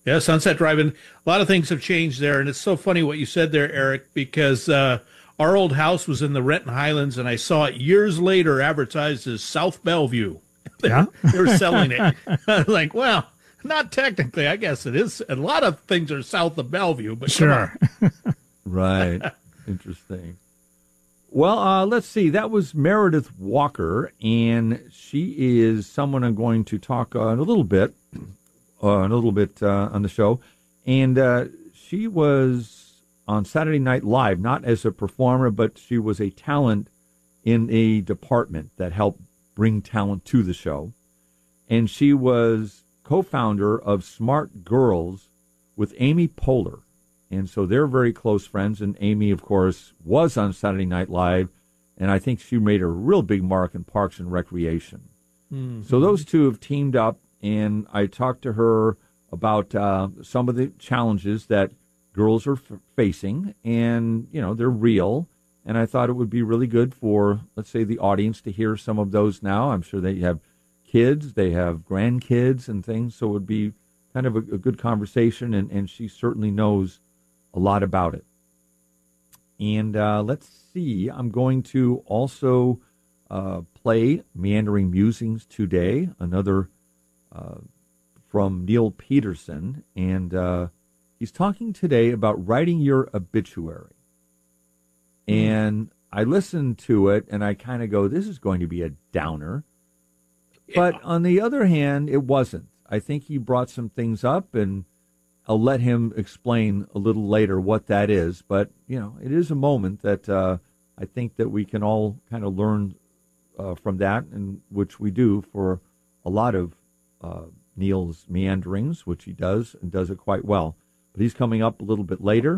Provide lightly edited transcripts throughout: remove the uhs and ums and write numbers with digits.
Yeah, Sunset Drive-In. A lot of things have changed there, and it's so funny what you said there, Eric, because our old house was in the Renton Highlands, and I saw it years later advertised as South Bellevue. Yeah. They were selling it. I was like, well, not technically. I guess it is. A lot of things are south of Bellevue, but Sure. Right. Interesting. Well, let's see. That was Meredith Walker, and she is someone I'm going to talk a little bit on the show. And she was on Saturday Night Live, not as a performer, but she was a talent in a department that helped bring talent to the show. And she was co-founder of Smart Girls with Amy Poehler. And so they're very close friends. And Amy, of course, was on Saturday Night Live. And I think she made a real big mark in Parks and Recreation. Mm-hmm. So those two have teamed up. And I talked to her about some of the challenges that girls are facing. And, you know, they're real. And I thought it would be really good for, let's say, the audience to hear some of those now. I'm sure they have kids, they have grandkids and things. So it would be kind of a good conversation. And she certainly knows a lot about it. And let's see. I'm going to also play Meandering Musings today, another from Neil Peterson. And he's talking today about writing your obituary. And I listened to it, and I kind of go, this is going to be a downer. But on the other hand, it wasn't. I think he brought some things up, and I'll let him explain a little later what that is. But, you know, it is a moment that I think that we can all kind of learn from that, and which we do for a lot of Neil's meanderings, which he does, and does it quite well. But he's coming up a little bit later.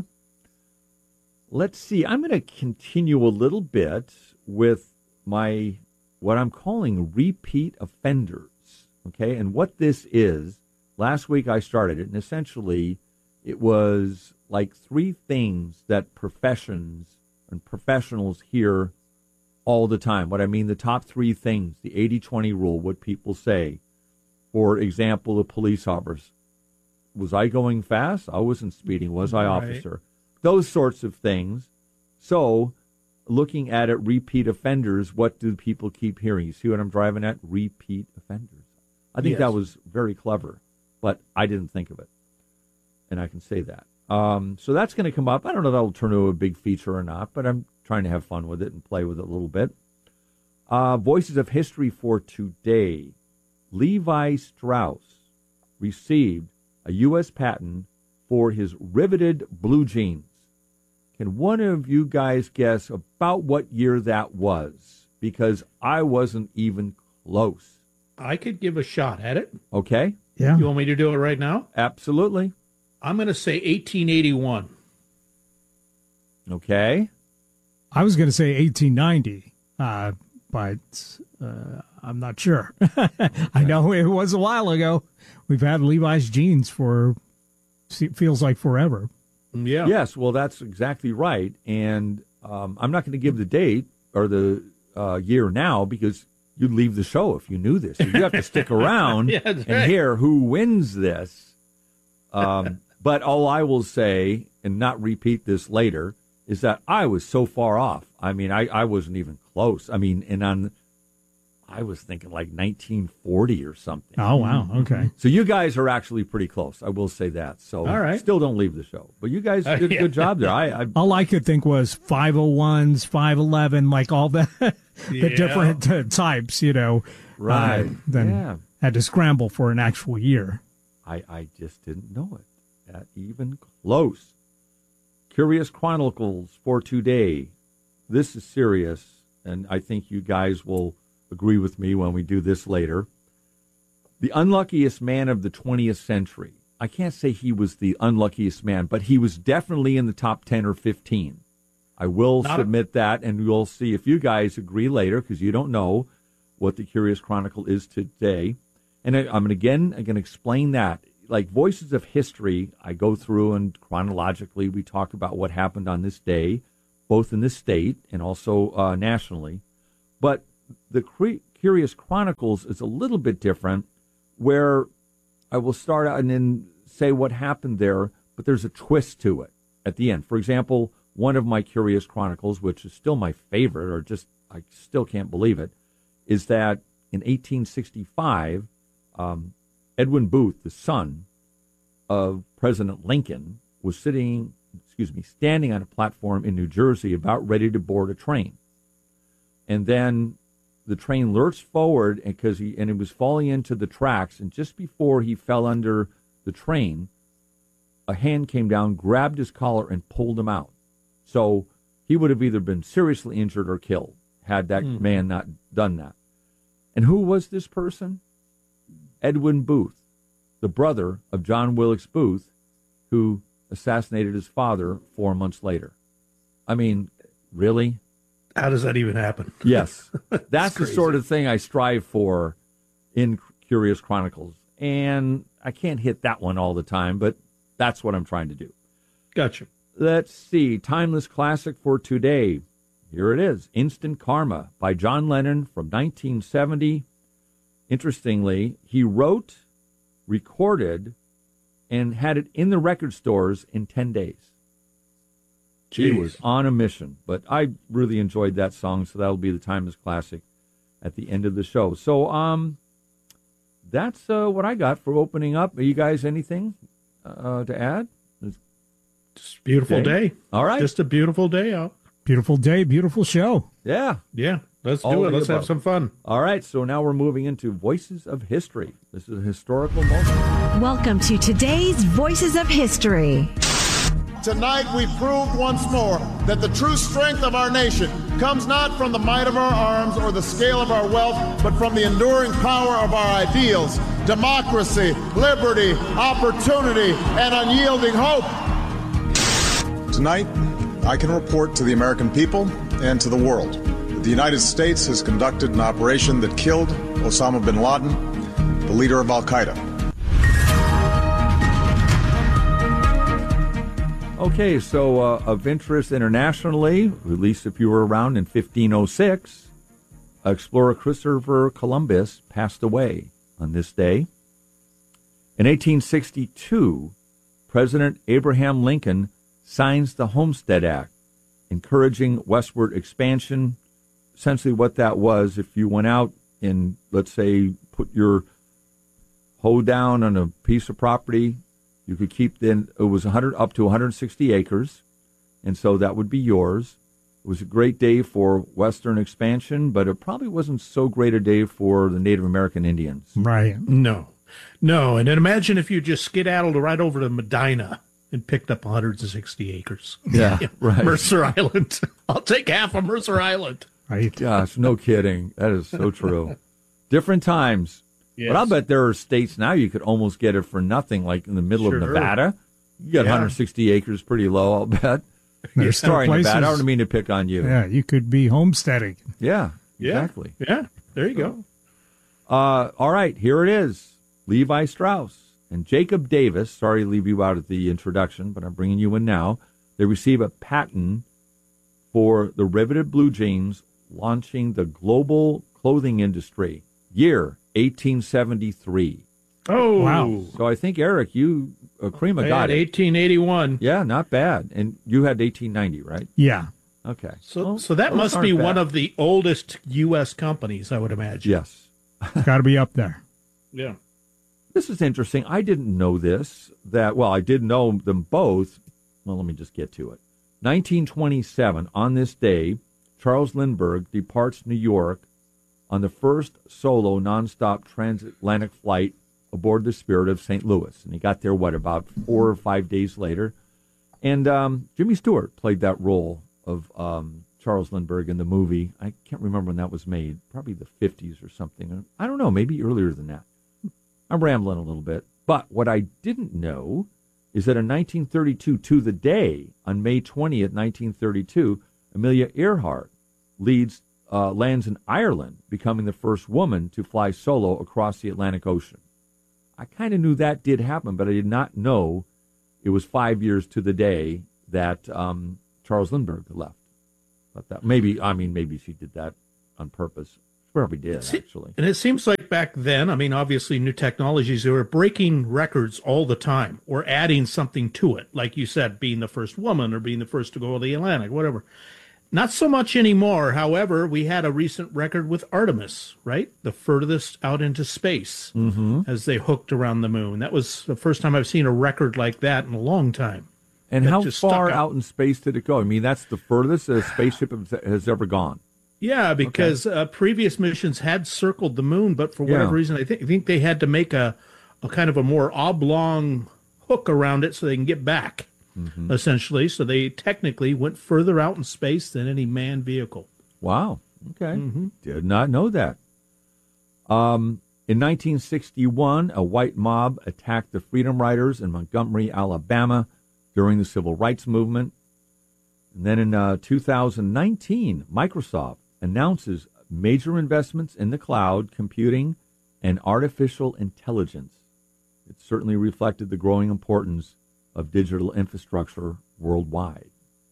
Let's see. I'm going to continue a little bit with my what I'm calling repeat offenders. Okay, and what this is. Last week I started it, and essentially it was like three things that professions and professionals hear all the time. What I mean, the top three things, the 80-20 rule, what people say. For example, the police officers. Was I going fast? I wasn't speeding. Was I, officer? Those sorts of things. So, looking at it, repeat offenders, what do people keep hearing? You see what I'm driving at? Repeat offenders. I think that was very clever, but I didn't think of it. And I can say that. So that's going to come up. I don't know if that'll turn into a big feature or not, but I'm trying to have fun with it and play with it a little bit. Voices of History for today. Levi Strauss received a U.S. patent for his riveted blue jeans. Can one of you guys guess about what year that was? Because I wasn't even close. I could give a shot at it. Okay. Yeah. You want me to do it right now? Absolutely. I'm going to say 1881. Okay. I was going to say 1890, but I'm not sure. I know it was a while ago. We've had Levi's jeans for, feels like forever. Yeah. Yes, well, that's exactly right. And I'm not going to give the date or the year now because you'd leave the show if you knew this. So you have to stick around and hear who wins this. But all I will say, and not repeat this later, is that I was so far off. I mean, I wasn't even close. I mean, I was thinking like 1940 or something. Oh, wow. Okay. So you guys are actually pretty close. I will say that. So all right. Still don't leave the show. But you guys did a good job there. All I could think was 501s, 511, like all the different types, you know. Right. Then had to scramble for an actual year. I just didn't know it. That even close. Curious Chronicles for today. This is serious, and I think you guys will agree with me when we do this later. The unluckiest man of the 20th century. I can't say he was the unluckiest man, but he was definitely in the top 10 or 15. I will submit that, and we'll see if you guys agree later, because you don't know what the Curious Chronicle is today. And I'm going to explain that. Like Voices of History, I go through and chronologically we talk about what happened on this day, both in this state and also nationally. But the Curious Chronicles is a little bit different, where I will start out and then say what happened there, but there's a twist to it at the end. For example, one of my Curious Chronicles, which is still my favorite, or just I still can't believe it, is that in 1865, Edwin Booth, the son of President Lincoln, was standing on a platform in New Jersey about ready to board a train. And then the train lurched forward and it was falling into the tracks. And just before he fell under the train, a hand came down, grabbed his collar, and pulled him out. So he would have either been seriously injured or killed had that man not done that. And who was this person? Edwin Booth, the brother of John Wilkes Booth, who assassinated his father 4 months later. I mean, really? How does that even happen? Yes. That's the sort of thing I strive for in Curious Chronicles. And I can't hit that one all the time, but that's what I'm trying to do. Gotcha. Let's see. Timeless classic for today. Here it is. Instant Karma by John Lennon from 1970. Interestingly, he wrote, recorded, and had it in the record stores in 10 days. He was on a mission, but I really enjoyed that song, so that'll be the timeless classic at the end of the show. So that's what I got for opening up. Are you guys anything to add? Just a beautiful day. All right. Just a beautiful day out. Beautiful day, beautiful show. Yeah. Yeah. Let's All do it. of the Let's have above. some fun. All right, so now we're moving into Voices of History. This is a historical moment. Welcome to today's Voices of History. Tonight we proved once more that the true strength of our nation comes not from the might of our arms or the scale of our wealth, but from the enduring power of our ideals, democracy, liberty, opportunity, and unyielding hope. Tonight, I can report to the American people and to the world that the United States has conducted an operation that killed Osama bin Laden, the leader of Al-Qaeda. Okay, so of interest internationally, at least if you were around in 1506, explorer Christopher Columbus passed away on this day. In 1862, President Abraham Lincoln signs the Homestead Act, encouraging westward expansion. Essentially what that was, if you went out and, let's say, put your hoe down on a piece of property, you could keep then it was up to 160 acres, and so that would be yours. It was a great day for western expansion, but it probably wasn't so great a day for the Native American Indians. Right. No. And then imagine if you just skedaddled right over to Medina and picked up 160 acres. Yeah, right. Mercer Island. I'll take half of Mercer Island. Right. Gosh, no kidding. That is so true. Different times. Yes. But I'll bet there are states now you could almost get it for nothing, like in the middle of Nevada. You got 160 acres, pretty low, I'll bet. There's Sorry, places- Nevada. I don't mean to pick on you. Yeah, you could be homesteading. Yeah, exactly. Yeah, there you go. All right, here it is. Levi Strauss and Jacob Davis. Sorry to leave you out at the introduction, but I'm bringing you in now. They receive a patent for the riveted blue jeans, launching the global clothing industry. Year 1873. Oh, Wow. So I think, Eric, you, Krima I got had it. 1881. Yeah, not bad. And you had 1890, right? Yeah. Okay. So that those must aren't be bad. one of the oldest U.S. companies, I would imagine. Yes. Got to be up there. Yeah. This is interesting. I didn't know this. I did know them both. Well, let me just get to it. 1927, on this day, Charles Lindbergh departs New York on the first solo nonstop transatlantic flight aboard the Spirit of St. Louis. And he got there, about 4 or 5 days later. And Jimmy Stewart played that role of Charles Lindbergh in the movie. I can't remember when that was made, probably the 50s or something. I don't know, maybe earlier than that. I'm rambling a little bit. But what I didn't know is that in 1932, to the day, on May 20th, 1932, Amelia Earhart lands in Ireland, becoming the first woman to fly solo across the Atlantic Ocean. I kind of knew that did happen, but I did not know it was 5 years to the day that Charles Lindbergh left. But that maybe she did that on purpose. probably did, actually. And it seems like back then, I mean, obviously new technologies, they were breaking records all the time or adding something to it. Like you said, being the first woman or being the first to go to the Atlantic, whatever. Not so much anymore. However, we had a recent record with Artemis, right? The furthest out into space as they hooked around the moon. That was the first time I've seen a record like that in a long time. And That how just far stuck out in space did it go? I mean, that's the furthest a spaceship has ever gone. Yeah, because previous missions had circled the moon, but for whatever reason, I think they had to make a kind of a more oblong hook around it so they can get back, essentially. So they technically went further out in space than any manned vehicle. Wow. Okay. Did not know that. In 1961, a white mob attacked the Freedom Riders in Montgomery, Alabama during the Civil Rights Movement. And then in 2019, Microsoft announces major investments in the cloud, computing, and artificial intelligence. It certainly reflected the growing importance of digital infrastructure worldwide.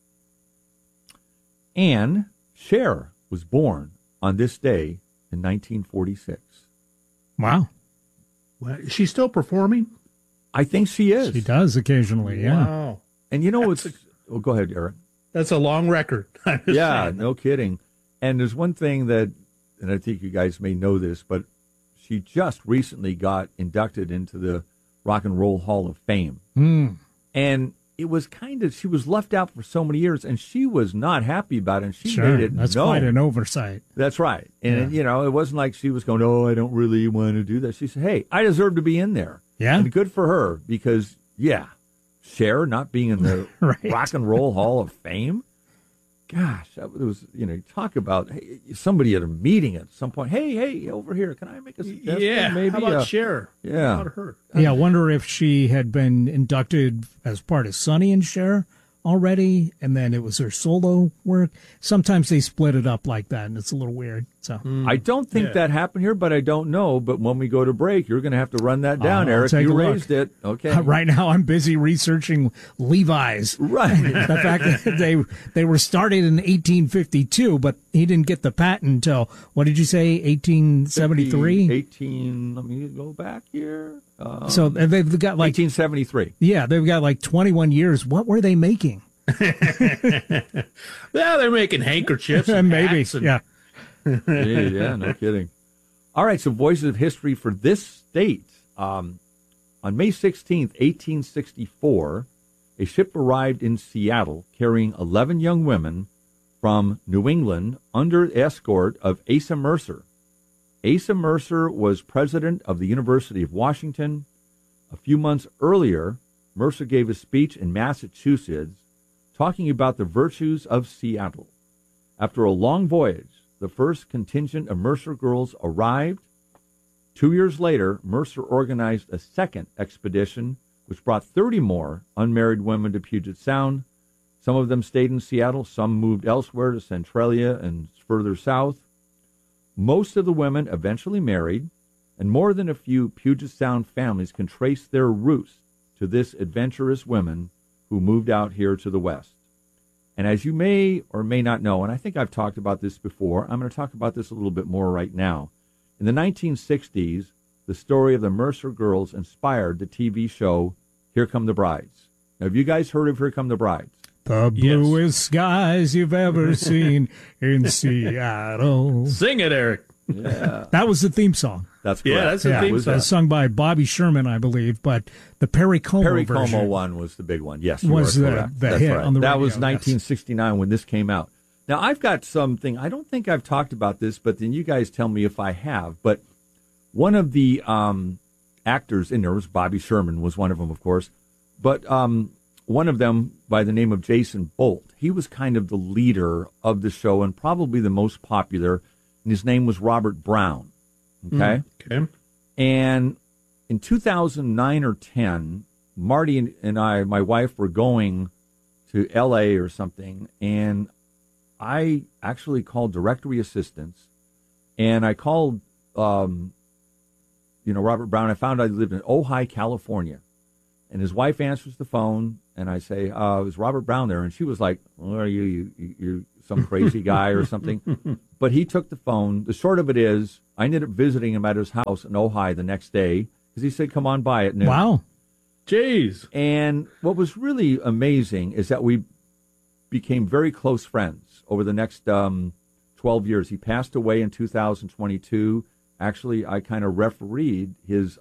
And Cher was born on this day in 1946. Wow. Well, is she still performing? I think she is. She does occasionally, yeah. Wow. And you know what's... Oh, go ahead, Eric. That's a long record. I'm just Yeah, saying. no kidding. And there's one thing that, and I think you guys may know this, but she just recently got inducted into the Rock and Roll Hall of Fame. And it was she was left out for so many years, and she was not happy about it. And she Sure, made it that's known. quite an oversight. That's right. And, Yeah. it wasn't like she was going, oh, I don't really want to do that. She said, hey, I deserve to be in there. Yeah. And good for her because, Cher not being in the Right. Rock and Roll Hall of Fame. Gosh, that was, talk about somebody at a meeting at some point. Hey, over here, can I make a suggestion? Yeah, Maybe, how about Cher? yeah. How about her? Yeah, I wonder if she had been inducted as part of Sonny and Cher already, and then it was her solo work. Sometimes they split it up like that, and it's a little weird. So I don't think that happened here, but I don't know. But when we go to break, you're going to have to run that down, I'll Eric. take You a look. raised it. Okay. right now I'm busy researching Levi's. Right. The fact that they were started in 1852, but he didn't get the patent until, what did you say, 1873? 18, let me go back here. So they've got like 1873. Yeah, they've got like 21 years. What were they making? Well, they're making handkerchiefs and Maybe, hats and yeah. Yeah, no kidding. All right, so Voices of History for this state. On May 16th, 1864, a ship arrived in Seattle carrying 11 young women from New England under escort of Asa Mercer. Asa Mercer was president of the University of Washington. A few months earlier, Mercer gave a speech in Massachusetts talking about the virtues of Seattle. After a long voyage, the first contingent of Mercer girls arrived. 2 years later, Mercer organized a second expedition, which brought 30 more unmarried women to Puget Sound. Some of them stayed in Seattle, some moved elsewhere to Centralia and further south. Most of the women eventually married, and more than a few Puget Sound families can trace their roots to this adventurous women who moved out here to the west. And as you may or may not know, and I think I've talked about this before, I'm going to talk about this a little bit more right now. In the 1960s, the story of the Mercer girls inspired the TV show Here Come the Brides. Now, have you guys heard of Here Come the Brides? The bluest skies you've ever seen in Seattle. Sing it, Eric. Yeah, That was the theme song. that's correct. Yeah, that's the theme was song. Sung by Bobby Sherman, I believe, but the Perry Como Perry version Como one was the big one. Yes, you was are the correct. hit That's right. on the That radio, was yes. 1969 when this came out. Now, I've got something, I don't think I've talked about this, but then you guys tell me if I have. But one of the actors in there was Bobby Sherman, was one of them, of course. But one of them, by the name of Jason Bolt, he was kind of the leader of the show and probably the most popular, and his name was Robert Brown. Okay? Okay. And in 2009 or 10, Marty and I, my wife, were going to L.A. or something, and I actually called directory assistance, and I called, Robert Brown. I found I lived in Ojai, California, And his wife answers the phone, and I say, is Robert Brown there? And she was like, well, are you're some crazy guy or something? But he took the phone. The short of it is, I ended up visiting him at his house in Ojai the next day because he said, come on by at noon. Wow. Jeez. And what was really amazing is that we became very close friends over the next 12 years. He passed away in 2022. Actually, I kind of refereed his,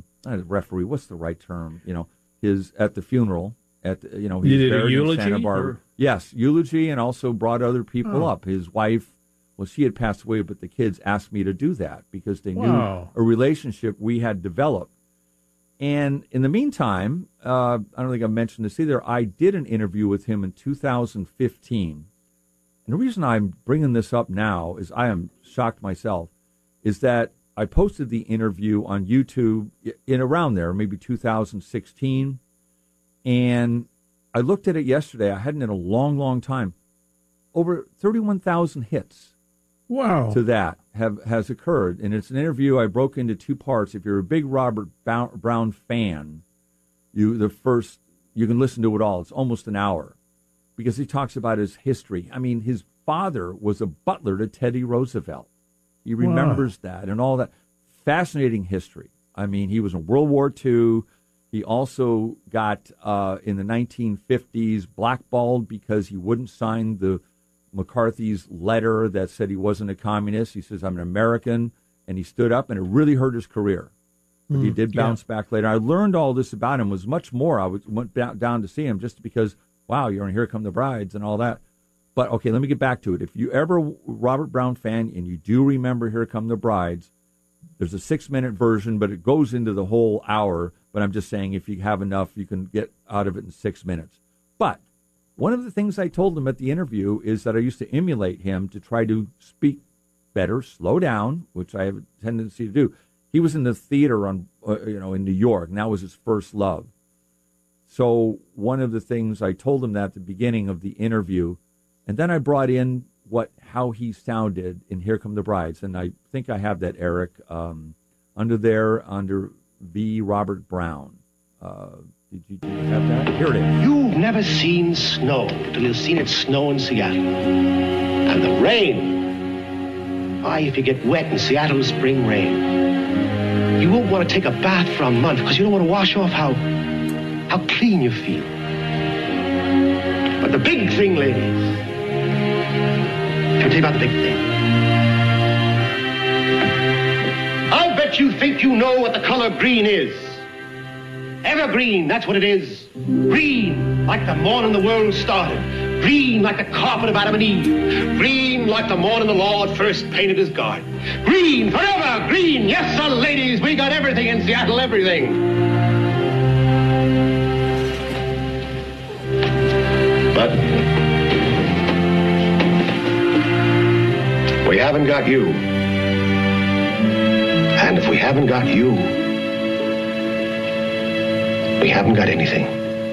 what's the right term? His at the funeral. He you did a eulogy? Santa Barbara. Yes, eulogy, and also brought other people up. His wife, well, she had passed away, but the kids asked me to do that because they knew a relationship we had developed. And in the meantime, I don't think I mentioned this either, I did an interview with him in 2015. And the reason I'm bringing this up now is I am shocked myself, is that I posted the interview on YouTube in around there, maybe 2016. And I looked at it yesterday. I hadn't in a long, long time. Over 31,000 hits. Wow. To that has occurred. And it's an interview I broke into two parts. If you're a big Robert Brown fan, you can listen to it all. It's almost an hour because he talks about his history. I mean, his father was a butler to Teddy Roosevelt. He remembers that and all that. Fascinating history. I mean, he was in World War II. He also got, in the 1950s, blackballed because he wouldn't sign the McCarthy's letter that said he wasn't a communist. He says, I'm an American. And he stood up, and it really hurt his career. But he did bounce back later. I learned all this about him. Was much more. I went down to see him just because, wow, you're on Here Come the Brides and all that. But, okay, let me get back to it. If you ever Robert Brown fan and you do remember Here Come the Brides, there's a 6-minute version, but it goes into the whole hour. But I'm just saying if you have enough, you can get out of it in 6 minutes. But one of the things I told him at the interview is that I used to emulate him to try to speak better, slow down, which I have a tendency to do. He was in the theater in New York, and that was his first love. So one of the things I told him that at the beginning of the interview, and then I brought in how he sounded in Here Come the Brides, and I think I have that, Eric, under V. Robert Brown. Did you have that? Here it is. You've never seen snow till you've seen it snow in Seattle. And the rain. Why, if you get wet in Seattle's spring rain, you won't want to take a bath for a month because you don't want to wash off how clean you feel. But the big thing, ladies, let me tell you about the big thing. I'll bet you think you know what the color green is. Evergreen, that's what it is. Green, like the morning the world started. Green, like the carpet of Adam and Eve. Green, like the morning the Lord first painted his garden. Green, forever, green. Yes, sir, ladies, we got everything in Seattle, everything. But we haven't got you. And if we haven't got you, we haven't got anything.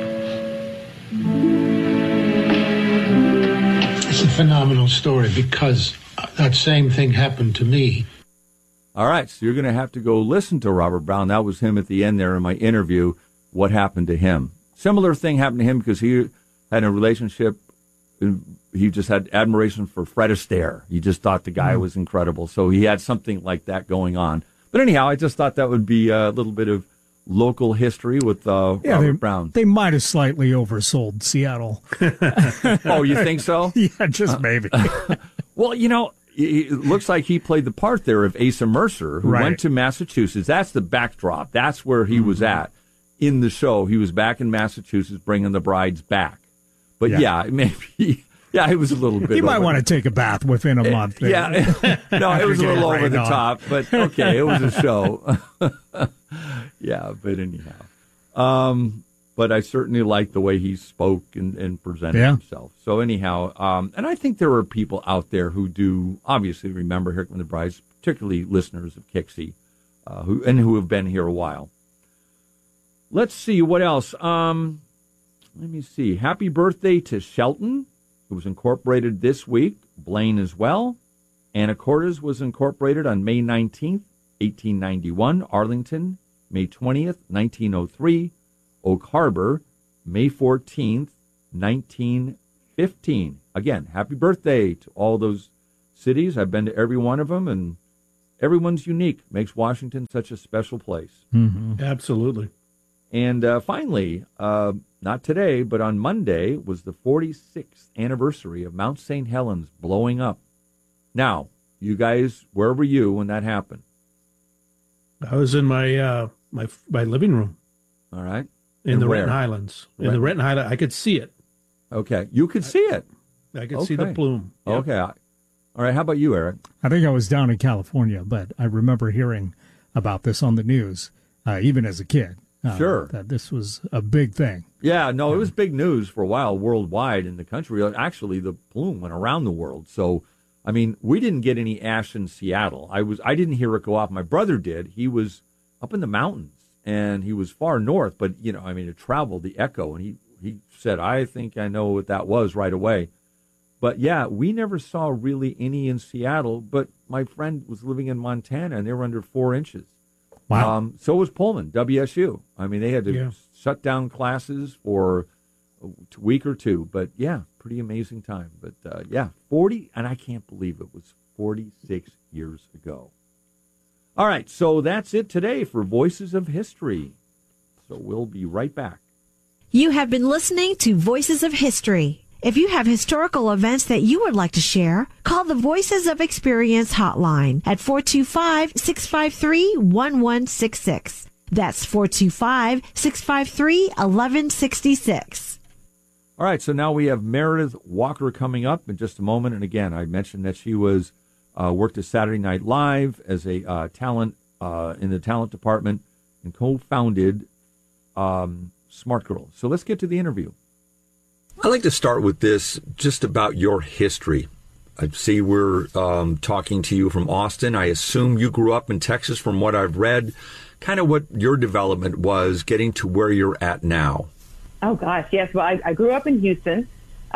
It's a phenomenal story because that same thing happened to me. All right, so you're going to have to go listen to Robert Brown. That was him at the end there in my interview, what happened to him. Similar thing happened to him because he had a relationship. He just had admiration for Fred Astaire. He just thought the guy was incredible. So he had something like that going on. But anyhow, I just thought that would be a little bit of local history with Robert Brown. They might have slightly oversold Seattle. Oh, you think so? Yeah, just maybe. Well, it looks like he played the part there of Asa Mercer, who went to Massachusetts. That's the backdrop. That's where he was at in the show. He was back in Massachusetts bringing the brides back. But maybe... Yeah, it was a little bit. He might want to take a bath within a month. Yeah, no, it was a little over the top, but okay, it was a show. Yeah, but anyhow, but I certainly liked the way he spoke and presented himself. So anyhow, and I think there are people out there who do obviously remember Here Come the Brides, particularly listeners of Kixie, who have been here a while. Let's see what else. Let me see. Happy birthday to Shelton. It was incorporated this week. Blaine as well. Anacortes was incorporated on May 19th, 1891. Arlington, May 20th, 1903. Oak Harbor, May 14th, 1915. Again, happy birthday to all those cities. I've been to every one of them, and everyone's unique. Makes Washington such a special place. Mm-hmm. Absolutely. And finally, not today, but on Monday was the 46th anniversary of Mount St. Helens blowing up. Now, you guys, where were you when that happened? I was in my my living room. All right. In the Renton Highlands. In the Renton Highlands, I could see it. Okay. You could see it. I could see the plume. Yep. Okay. All right. How about you, Eric? I think I was down in California, but I remember hearing about this on the news, even as a kid. Sure. That this was a big thing. Yeah, no, it was big news for a while worldwide in the country. Actually, the plume went around the world. So, I mean, we didn't get any ash in Seattle. I didn't hear it go off. My brother did. He was up in the mountains, and he was far north. But, you know, I mean, it traveled, the echo. And he said, I think I know what that was right away. But, yeah, we never saw really any in Seattle. But my friend was living in Montana, and they were under 4 inches. Wow. So was Pullman, WSU. I mean, they had to shut down classes for a week or two. But, yeah, pretty amazing time. But, 40, and I can't believe it was 46 years ago. All right, so that's it today for Voices of History. So we'll be right back. You have been listening to Voices of History. If you have historical events that you would like to share, call the Voices of Experience hotline at 425-653-1166. That's 425-653-1166. All right, so now we have Meredith Walker coming up in just a moment. And again, I mentioned that she was worked at Saturday Night Live as a talent in the talent department and co-founded Smart Girl. So let's get to the interview. I'd like to start with this, just about your history. I see we're talking to you from Austin. I assume you grew up in Texas from what I've read. Kind of what your development was getting to where you're at now. Oh, gosh, yes. Well, I grew up in Houston,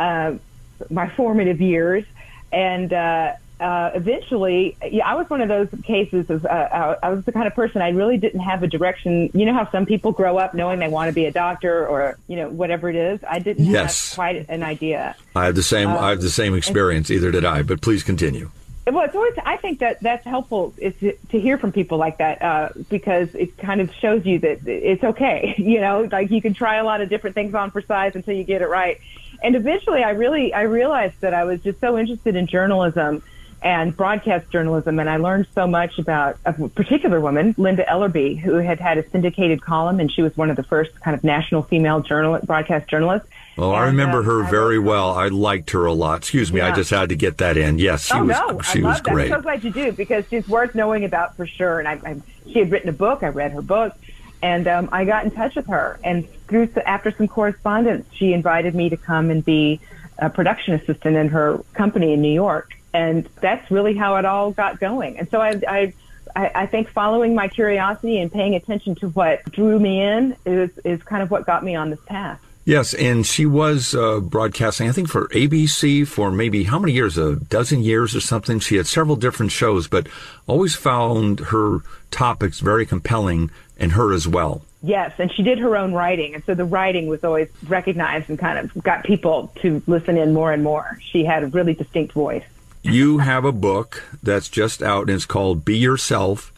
my formative years, and eventually, I was one of those cases of, I was the kind of person, I really didn't have a direction. You know how some people grow up knowing they want to be a doctor or, you know, whatever it is? I didn't have quite an idea. I have the same experience, either did I, but please continue. Well, it's always, I think that's helpful is to hear from people like that because it kind of shows you that it's okay. You know, like you can try a lot of different things on for size until you get it right. And eventually I realized that I was just so interested in journalism and broadcast journalism, and I learned so much about a particular woman, Linda Ellerby, who had a syndicated column, and she was one of the first kind of national female broadcast journalists. Oh, I remember her very well. I liked her a lot. Excuse me, I just had to get that in. Yes, she was great. I'm so glad you do, because she's worth knowing about for sure. And she had written a book. I read her book, and I got in touch with her. And after some correspondence, she invited me to come and be a production assistant in her company in New York. And that's really how it all got going. And so I think following my curiosity and paying attention to what drew me in is kind of what got me on this path. Yes, and she was broadcasting, I think, for ABC for maybe how many years, a dozen years or something. She had several different shows, but always found her topics very compelling, and her as well. Yes, and she did her own writing, and so the writing was always recognized and kind of got people to listen in more and more. She had a really distinct voice. You have a book that's just out, and it's called Be Yourself,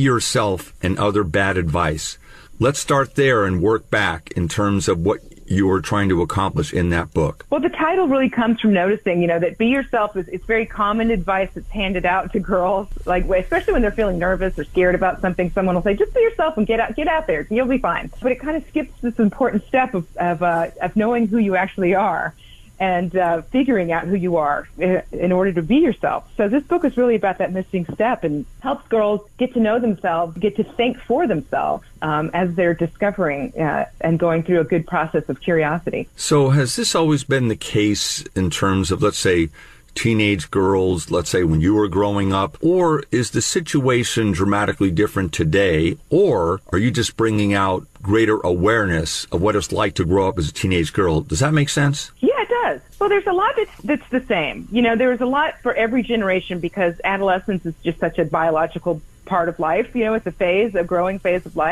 and Other Bad Advice. Let's start there and work back in terms of what you were trying to accomplish in that book. Well, the title really comes from noticing, that Be Yourself it's very common advice that's handed out to girls, like especially when they're feeling nervous or scared about something. Someone will say, just be yourself and get out there. You'll be fine. But it kind of skips this important step of knowing who you actually are and figuring out who you are in order to be yourself. So this book is really about that missing step and helps girls get to know themselves, get to think for themselves as they're discovering and going through a good process of curiosity. So has this always been the case in terms of, let's say, teenage girls, let's say when you were growing up, or is the situation dramatically different today, or are you just bringing out greater awareness of what it's like to grow up as a teenage girl? Does that make sense? Yeah, it does. Well, there's a lot that's the same. There's a lot for every generation because adolescence is just such a biological part of life. It's a growing phase of life.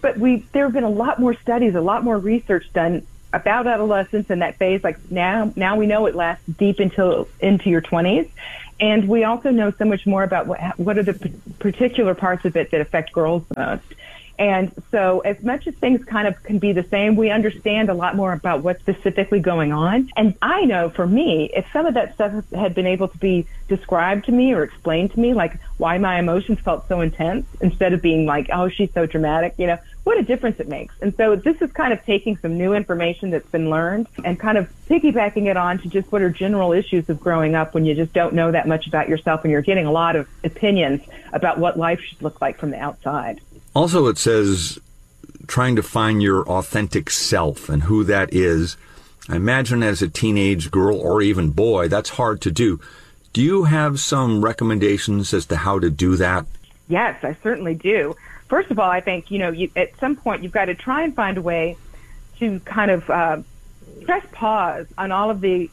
But there have been a lot more studies, a lot more research done about adolescence and that phase. Like now we know it lasts deep into your 20s. And we also know so much more about what are the particular parts of it that affect girls the most. And so as much as things kind of can be the same, we understand a lot more about what's specifically going on. And I know for me, if some of that stuff had been able to be described to me or explained to me, like why my emotions felt so intense instead of being like, oh, she's so dramatic, what a difference it makes. And so this is kind of taking some new information that's been learned and kind of piggybacking it on to just what are general issues of growing up when you just don't know that much about yourself and you're getting a lot of opinions about what life should look like from the outside. Also, it says trying to find your authentic self and who that is. I imagine as a teenage girl or even boy, that's hard to do. Do you have some recommendations as to how to do that? Yes, I certainly do. First of all, I think, at some point you've got to try and find a way to kind of press pause on all of the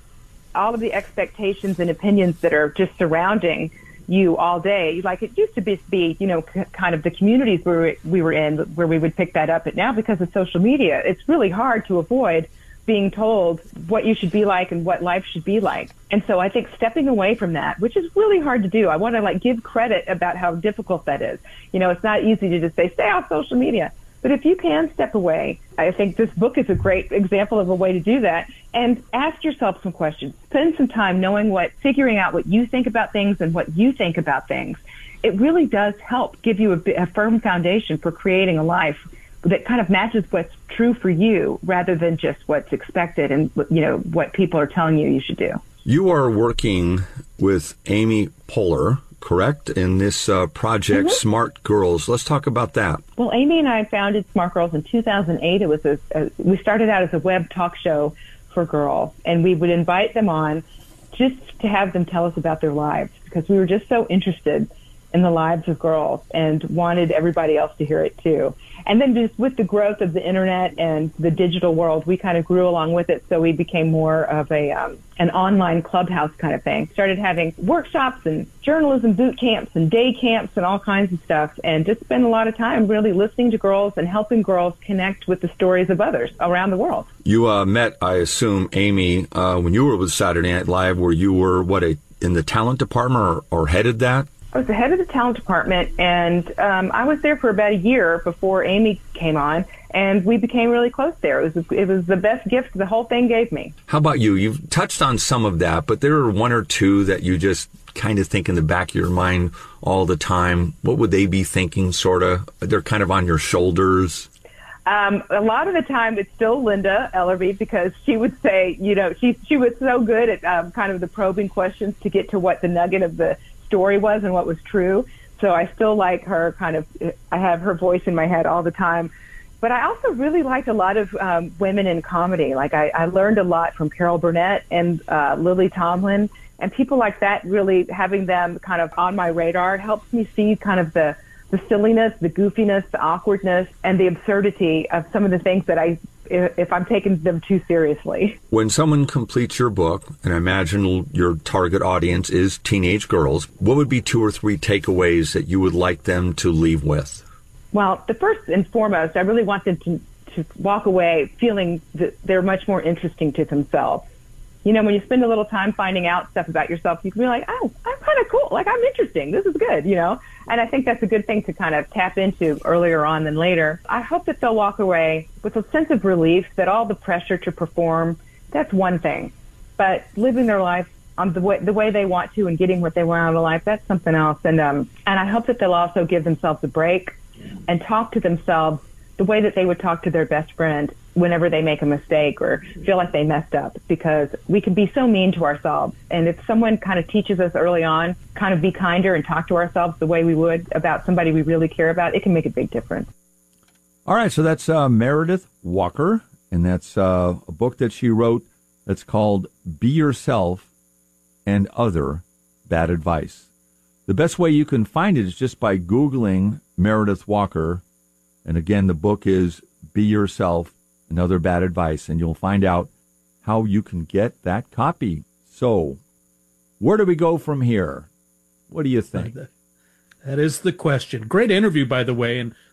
expectations and opinions that are just surrounding you all day. Like it used to be kind of the communities where we were in, where we would pick that up. But now because of social media, it's really hard to avoid being told what you should be like and what life should be like. And so I think stepping away from that, which is really hard to do, I want to give credit about how difficult that is. It's not easy to just say, stay off social media. But if you can step away, I think this book is a great example of a way to do that. And ask yourself some questions. Spend some time figuring out what you think about things and what you think about things. It really does help give you a firm foundation for creating a life that kind of matches what's true for you rather than just what's expected and, what people are telling you should do. You are working with Amy Poehler, correct, in this project, Smart Girls. Let's talk about that. Well, Amy and I founded Smart Girls in 2008. It was we started out as a web talk show for girls, and we would invite them on just to have them tell us about their lives because we were just so interested in the lives of girls and wanted everybody else to hear it too. And then just with the growth of the internet and the digital world, we kind of grew along with it. So we became more of an online clubhouse kind of thing. Started having workshops and journalism boot camps and day camps and all kinds of stuff. And just spent a lot of time really listening to girls and helping girls connect with the stories of others around the world. You met, I assume, Amy, when you were with Saturday Night Live, where you were, in the talent department or headed that? I was the head of the talent department, and I was there for about a year before Amy came on, and we became really close there. It was the best gift the whole thing gave me. How about you? You've touched on some of that, but there are one or two that you just kind of think in the back of your mind all the time. What would they be thinking, sort of? They're kind of on your shoulders. A lot of the time it's still Linda Ellerbee because she would say, she was so good at kind of the probing questions to get to what the nugget of the story was and what was true. So I still like her I have her voice in my head all the time. But I also really liked a lot of women in comedy. Like I learned a lot from Carol Burnett and Lily Tomlin and people like that. Really having them kind of on my radar helps me see kind of the silliness, the goofiness, the awkwardness, and the absurdity of some of the things that if I'm taking them too seriously. When someone completes your book, and I imagine your target audience is teenage girls, what would be 2 or 3 takeaways that you would like them to leave with? Well, the first and foremost, I really want them to walk away feeling that they're much more interesting to themselves. When you spend a little time finding out stuff about yourself, you can be like, oh, I'm kind of cool. Like, I'm interesting. This is good, And I think that's a good thing to kind of tap into earlier on than later. I hope that they'll walk away with a sense of relief that all the pressure to perform, that's one thing. But living their life on the way they want to and getting what they want out of life, that's something else. And I hope that they'll also give themselves a break and talk to themselves the way that they would talk to their best friend whenever they make a mistake or feel like they messed up, because we can be so mean to ourselves. And if someone kind of teaches us early on, kind of be kinder and talk to ourselves the way we would about somebody we really care about, it can make a big difference. All right, so that's Meredith Walker, and that's a book that she wrote that's called Be Yourself and Other Bad Advice. The best way you can find it is just by Googling Meredith Walker. And again, the book is Be Yourself and Other Bad Advice, and you'll find out how you can get that copy. So, where do we go from here? What do you think? That is the question. Great interview, by the way, and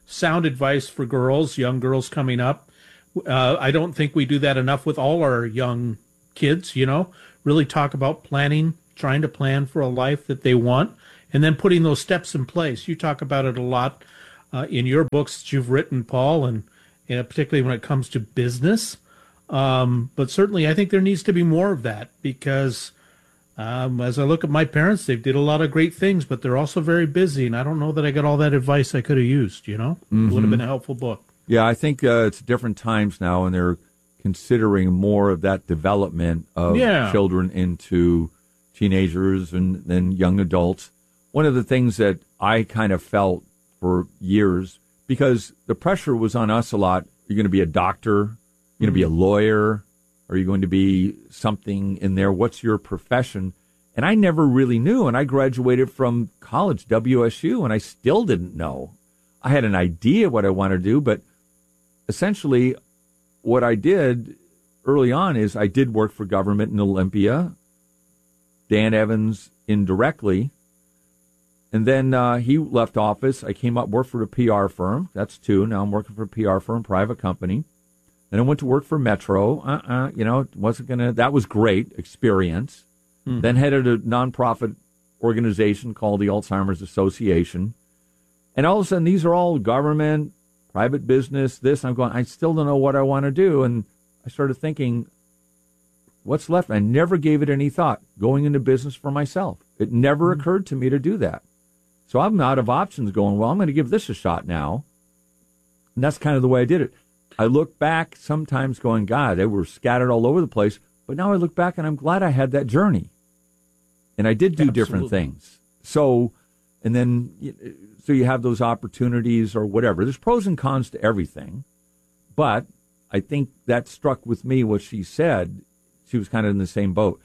sound advice for girls, young girls coming up. I don't think we do that enough with all our young kids, really talk about planning, trying to plan for a life that they want, and then putting those steps in place. You talk about it a lot in your books that you've written, Paul, and particularly when it comes to business. But certainly I think there needs to be more of that because as I look at my parents, they did a lot of great things, but they're also very busy, and I don't know that I got all that advice I could have used, Mm-hmm. It would have been a helpful book. Yeah, I think it's different times now, and they're considering more of that development of children into teenagers and then young adults. One of the things that I kind of felt for years, because the pressure was on us a lot, you're going to be a doctor, you're going to be a lawyer, are you going to be something in there? What's your profession? And I never really knew, and I graduated from college, WSU, and I still didn't know. I had an idea what I wanted to do, but essentially what I did early on is I did work for government in Olympia, Dan Evans indirectly, and then he left office. I came up, worked for a PR firm. That's two. Now I'm working for a PR firm, private company. Then I went to work for Metro. Wasn't going to, that was great experience. Then headed a nonprofit organization called the Alzheimer's Association. And all of a sudden, these are all government, private business, this. I'm going, I still don't know what I want to do. And I started thinking, what's left? I never gave it any thought, going into business for myself. It never occurred to me to do that. So I'm out of options going, well, I'm going to give this a shot now. And that's kind of the way I did it. I look back sometimes going, God, they were scattered all over the place. But now I look back and I'm glad I had that journey. And I did do different things. So, and then, so you have those opportunities or whatever. There's pros and cons to everything. But I think that struck with me what she said. She was kind of in the same boat.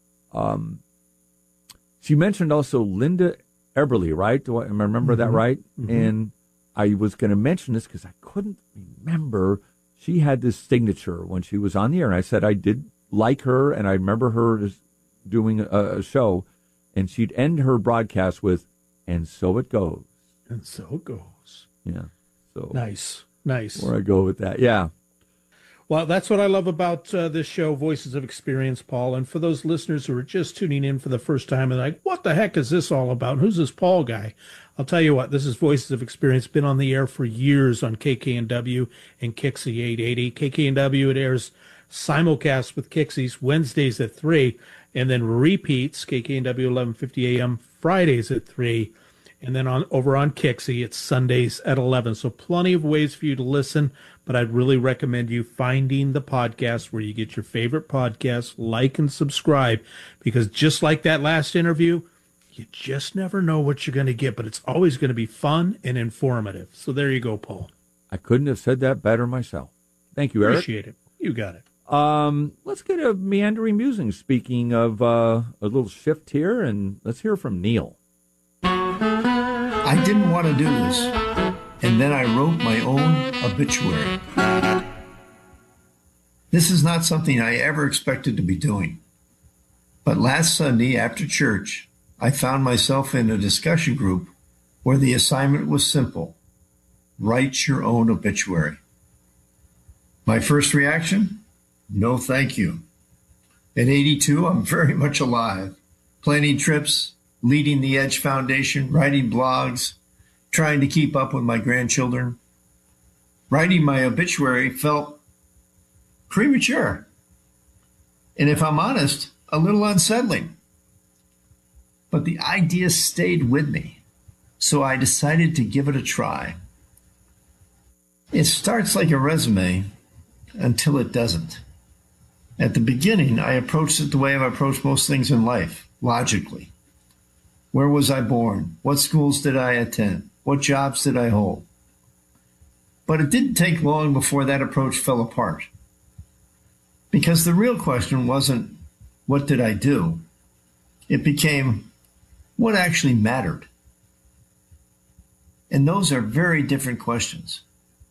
She mentioned also Linda Eberly, right? Do I remember that right? Mm-hmm. And I was going to mention this because I couldn't remember. She had this signature when she was on the air. And I said I did like her, and I remember her as doing a show. And she'd end her broadcast with, and so it goes. And so it goes. Yeah. So Nice. Where I go with that. Yeah. Well, that's what I love about this show, Voices of Experience, Paul. And for those listeners who are just tuning in for the first time and like, what the heck is this all about? Who's this Paul guy? I'll tell you what, this is Voices of Experience, been on the air for years on KKNW and Kixie 880. KKNW, it airs simulcast with Kixies Wednesdays at 3, and then repeats KKNW 1150 AM Fridays at 3. And then over on Kixie, it's Sundays at 11. So plenty of ways for you to listen, but I'd really recommend you finding the podcast where you get your favorite podcast, like and subscribe, because just like that last interview, you just never know what you're going to get, but it's always going to be fun and informative. So there you go, Paul. I couldn't have said that better myself. Thank you, Eric. Appreciate it. You got it. Let's get a meandering musing. Speaking of a little shift here, and let's hear from Neil. I didn't want to do this, and then I wrote my own obituary. This is not something I ever expected to be doing. But last Sunday after church, I found myself in a discussion group where the assignment was simple: write your own obituary. My first reaction? No, thank you. At 82, I'm very much alive, planning trips, leading the Edge Foundation, writing blogs, trying to keep up with my grandchildren. Writing my obituary felt premature, and if I'm honest, a little unsettling. But the idea stayed with me, so I decided to give it a try. It starts like a resume until it doesn't. At the beginning, I approached it the way I've approached most things in life, logically. Where was I born? What schools did I attend? What jobs did I hold? But it didn't take long before that approach fell apart. Because the real question wasn't, what did I do? It became, what actually mattered? And those are very different questions.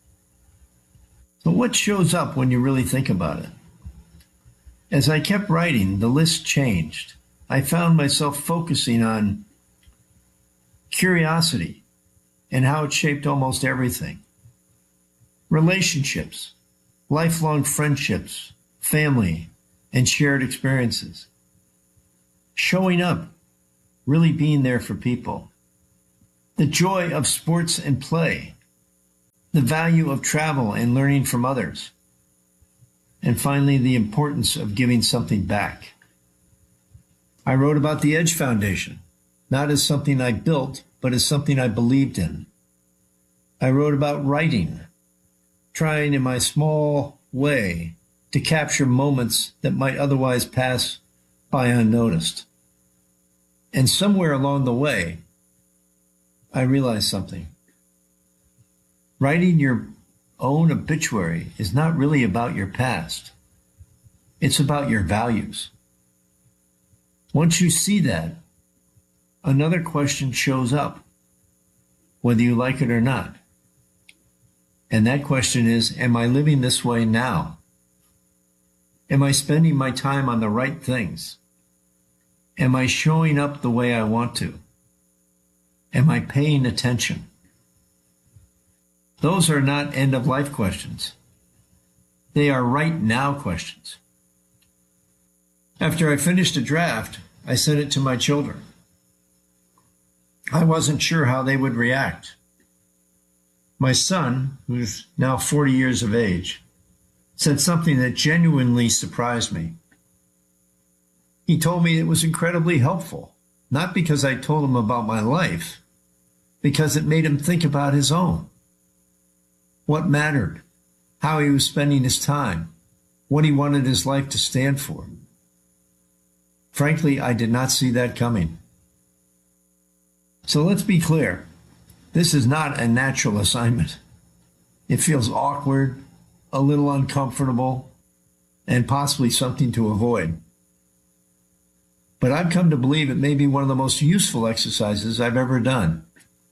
So what shows up when you really think about it? As I kept writing, the list changed. I found myself focusing on curiosity, and how it shaped almost everything. Relationships, lifelong friendships, family, and shared experiences. Showing up, really being there for people. The joy of sports and play. The value of travel and learning from others. And finally, the importance of giving something back. I wrote about the Edge Foundation, not as something I built, but as something I believed in. I wrote about writing, trying in my small way to capture moments that might otherwise pass by unnoticed. And somewhere along the way, I realized something. Writing your own obituary is not really about your past. It's about your values. Once you see that, another question shows up, whether you like it or not. And that question is, am I living this way now? Am I spending my time on the right things? Am I showing up the way I want to? Am I paying attention? Those are not end-of-life questions. They are right now questions. After I finished a draft, I sent it to my children. I wasn't sure how they would react. My son, who's now 40 years of age, said something that genuinely surprised me. He told me it was incredibly helpful, not because I told him about my life, because it made him think about his own. What mattered, how he was spending his time, what he wanted his life to stand for. Frankly, I did not see that coming. So let's be clear. This is not a natural assignment. It feels awkward, a little uncomfortable, and possibly something to avoid. But I've come to believe it may be one of the most useful exercises I've ever done,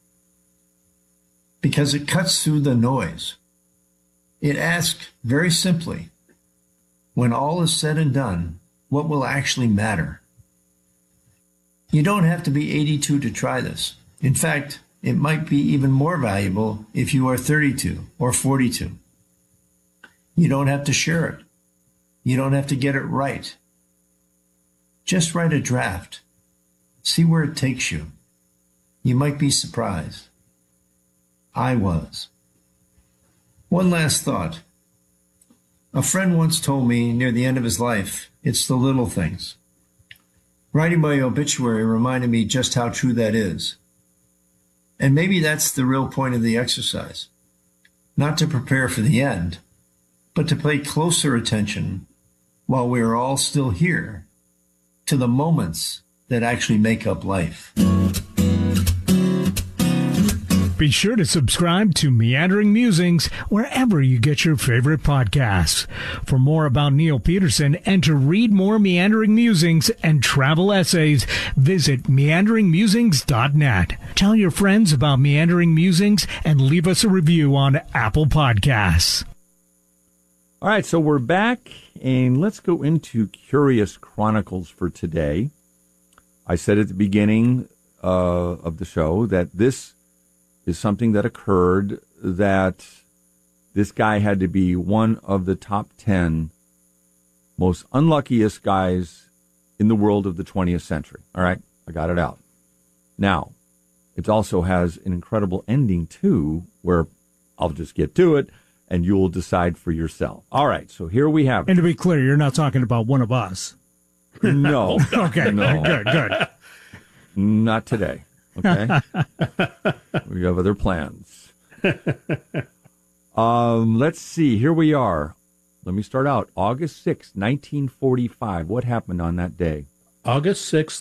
because it cuts through the noise. It asks very simply, when all is said and done, what will actually matter? You don't have to be 82 to try this. In fact, it might be even more valuable if you are 32 or 42. You don't have to share it. You don't have to get it right. Just write a draft. See where it takes you. You might be surprised. I was. One last thought. A friend once told me near the end of his life, it's the little things. Writing my obituary reminded me just how true that is. And maybe that's the real point of the exercise. Not to prepare for the end, but to pay closer attention while we are all still here to the moments that actually make up life. Be sure to subscribe to Meandering Musings wherever you get your favorite podcasts. For more about Neil Peterson and to read more Meandering Musings and travel essays, visit meanderingmusings.net. Tell your friends about Meandering Musings and leave us a review on Apple Podcasts. All right, so we're back, and let's go into Curious Chronicles for today. I said at the beginning of the show that this is something that occurred, that this guy had to be one of the top 10 most unluckiest guys in the world of the 20th century. All right, I got it out. Now, it also has an incredible ending, too, where I'll just get to it, and you'll decide for yourself. All right, so here we have it. And to be clear, you're not talking about one of us. No. Okay, no. Good. Not today, okay? We have other plans. Let's see. Here we are. Let me start out. August 6, 1945. What happened on that day? August 6,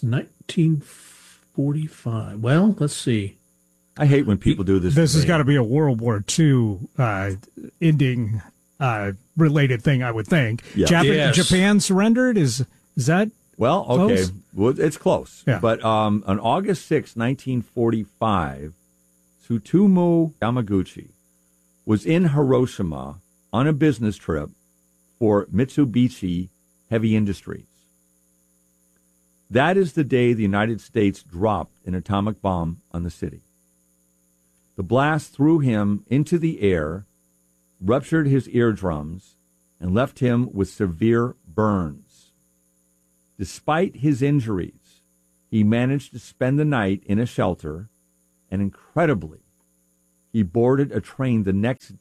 1945. Well, let's see. I hate when people do this. This has got to be a World War II ending related thing, I would think. Yeah. Yes. Japan surrendered? Is that well, okay. close? Well, it's close. Yeah. But on August 6, 1945, Tsutomu Yamaguchi was in Hiroshima on a business trip for Mitsubishi Heavy Industries. That is the day the United States dropped an atomic bomb on the city. The blast threw him into the air, ruptured his eardrums, and left him with severe burns. Despite his injuries, he managed to spend the night in a shelter, and incredibly, he boarded a train the next